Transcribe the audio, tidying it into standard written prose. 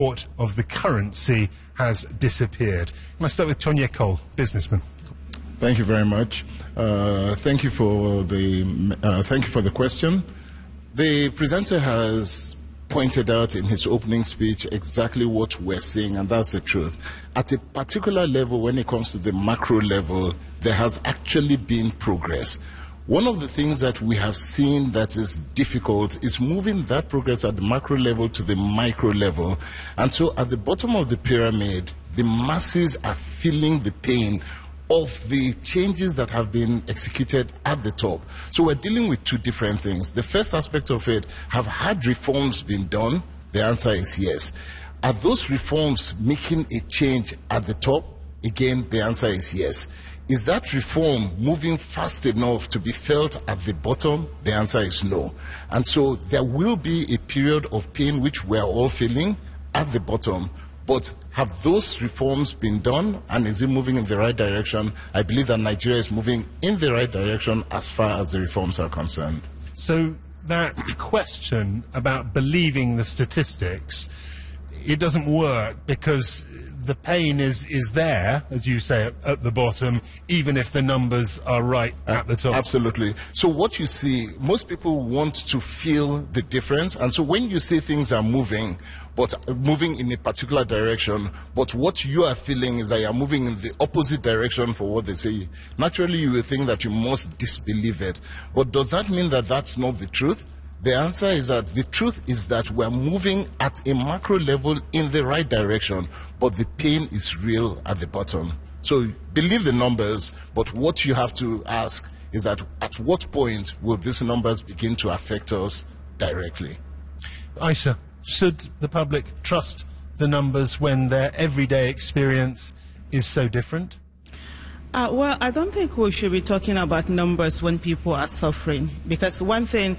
support of the currency has disappeared. Can I start with Tonya Cole, businessman? Thank you very much. Thank you for the question. The presenter has pointed out in his opening speech exactly what we're seeing, and that's the truth. At a particular level, when it comes to the macro level, there has actually been progress. One of the things that we have seen that is difficult is moving that progress at the macro level to the micro level. And so at the bottom of the pyramid, the masses are feeling the pain of the changes that have been executed at the top. So we're dealing with two different things. The first aspect of it, have had reforms been done? The answer is yes. Are those reforms making a change at the top? Again, the answer is yes. Is that reform moving fast enough to be felt at the bottom? The answer is no. And so there will be a period of pain which we're all feeling at the bottom. But have those reforms been done, and is it moving in the right direction? I believe that Nigeria is moving in the right direction as far as the reforms are concerned. So that question about believing the statistics, it doesn't work because the pain is there, as you say, at the bottom, even if the numbers are right at the top. Absolutely. So what you see, most people want to feel the difference, and so when you say things are moving, but moving in a particular direction, but what you are feeling is that you are moving in the opposite direction for what they say, naturally you will think that you must disbelieve it. But does that mean that that's not the truth? The answer is that the truth is that we're moving at a macro level in the right direction, but the pain is real at the bottom. So believe the numbers, but what you have to ask is that at what point will these numbers begin to affect us directly? Aisha, should the public trust the numbers when their everyday experience is so different? Well, I don't think we should be talking about numbers when people are suffering, because one thing